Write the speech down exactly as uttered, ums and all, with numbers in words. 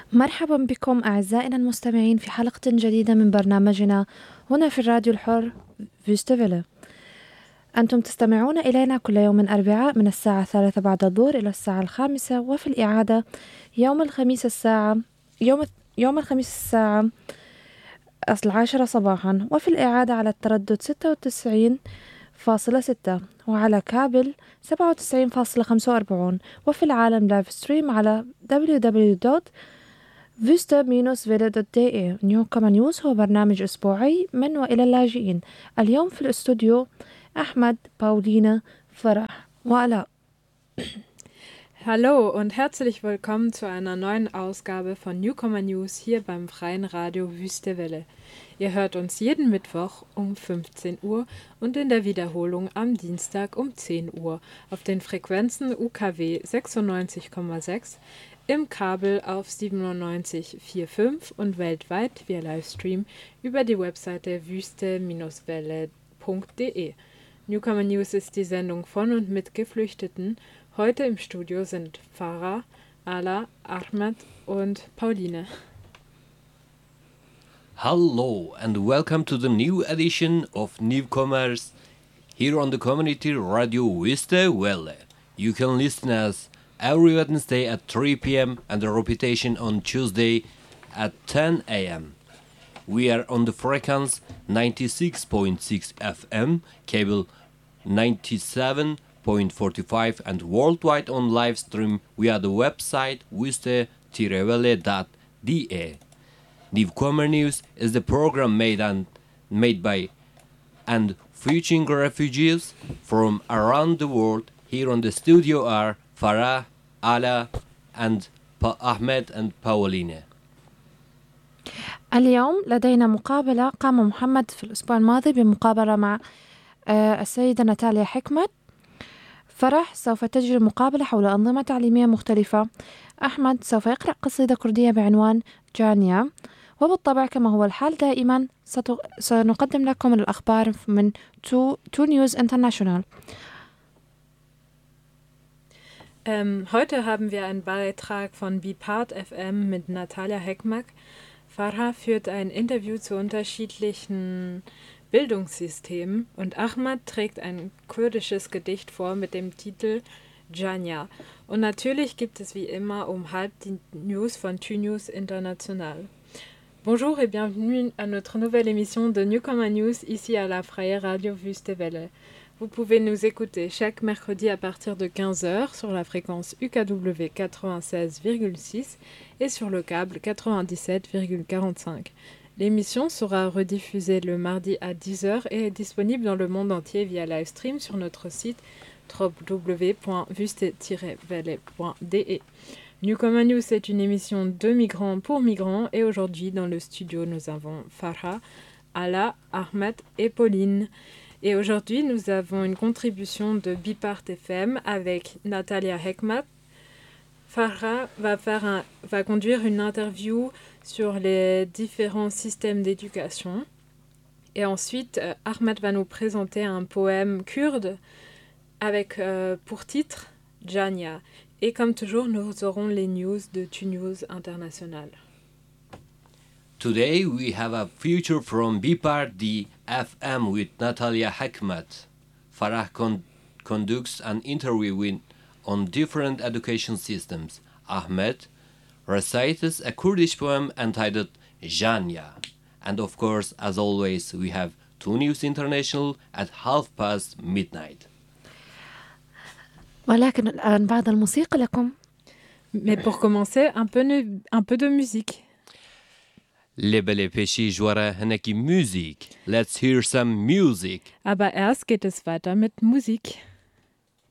مرحبا بكم أعزائنا المستمعين في حلقة جديدة من برنامجنا هنا في الراديو الحر فيستيفيل. أنتم تستمعون إلينا كل يوم أربعاء من الساعة الثالثة بعد الظهر إلى الساعة الخامسة، وفي الإعادة يوم الخميس الساعة يوم يوم الخميس الساعة العاشرة صباحا، وفي الإعادة على التردد ستة وتسعين فاصلة ستة وعلى كابل سبعة وتسعين فاصلة خمسة وأربعين، وفي العالم لايف ستريم على دبليو دبليو دبليو دوت فيستا فيلا دوت دي اي. نيو كما نيوز هو برنامج أسبوعي من وإلى اللاجئين. اليوم في الاستوديو أحمد، باولينا، فرح وآلاء. Hallo und herzlich willkommen zu einer neuen Ausgabe von Newcomer News hier beim freien Radio Wüste Welle. Ihr hört uns jeden Mittwoch um fünfzehn Uhr und in der Wiederholung am Dienstag um zehn Uhr auf den Frequenzen U K W sechsundneunzig Komma sechs, im Kabel auf siebenundneunzig Komma fünfundvierzig und weltweit via Livestream über die Webseite wüste Welle punkt de. Newcomer News ist die Sendung von und mit Geflüchteten. Heute im Studio sind Farah, Ala, Ahmed und Pauline. Hello and welcome to the new edition of Newcomers here on the community radio Wüste Welle. You can listen us every Wednesday at three p.m. and the repetition on Tuesday at ten a.m. We are on the frequency ninety-six point six F M, cable ninety-seven point four five and worldwide on live stream via the website wüste welle dot de. Newcomer News is the program made and made by and featuring refugees from around the world. Here on the studio are Farah, Ala and pa- Ahmed and Pauline. اليوم لدينا مقابلة قام محمد في الأسبوع الماضي بمقابلة مع آه، السيدة ناتاليا حكمت. فرح سوف تجري مقابلة حول أنظمة تعليمية مختلفة. أحمد سوف يقرأ قصيدة كردية بعنوان جانيا. وبالطبع كما هو الحال دائما ستو... سنقدم لكم الأخبار من تو, تو News International. Ähm, heute haben wir einen Beitrag von Bipart F M mit Natalia Hekmak. Farah führt ein Interview zu unterschiedlichen Bildungssystemen und Ahmad trägt ein kurdisches Gedicht vor mit dem Titel Janya. Und natürlich gibt es wie immer um halb die News von two News International. Bonjour et bienvenue à notre nouvelle émission de Newcomer News ici à la Freie Radio Wüste Welle. Vous pouvez nous écouter chaque mercredi à partir de quinze heures sur la fréquence U K W quatre-vingt-seize virgule six et sur le câble quatre-vingt-dix-sept virgule quarante-cinq. L'émission sera rediffusée le mardi à dix heures et est disponible dans le monde entier via live stream sur notre site w w w point wüste welle point de. Newcomer News est une émission de migrants pour migrants et aujourd'hui dans le studio nous avons Farah, Ala, Ahmed et Pauline. Et aujourd'hui nous avons une contribution de Bipart F M avec Natalia Hekmat. Farah va, faire un, va conduire une interview sur les différents systèmes d'éducation. Et ensuite, euh, Ahmed va nous présenter un poème kurde avec euh, pour titre Janya. Et comme toujours, nous aurons les news de two News International. Today we have a feature from Bipart D F M with Natalia Hekmat. Farah con- conducts an interview with, on different education systems. Ahmed recites a Kurdish poem entitled Janya. And of course, as always, we have two News International at half past midnight. ولكن الآن بعد الموسيقى لكم. Mais pour commencer, un peu, ne- un peu de musique. Lebele peshi jwara hanaki music. Let's hear some music. Aber erst geht es weiter mit Musik.